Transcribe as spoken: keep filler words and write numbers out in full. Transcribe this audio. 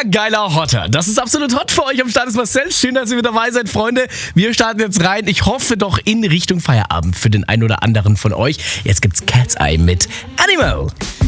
geiler Hotter. Das ist absolut hot für euch. Am Start ist Marcel. Schön, dass ihr mit dabei seid, Freunde. Wir starten jetzt rein. Ich hoffe doch in Richtung Feierabend für den einen oder anderen von euch. Jetzt gibt's Cat's Eye mit Animal.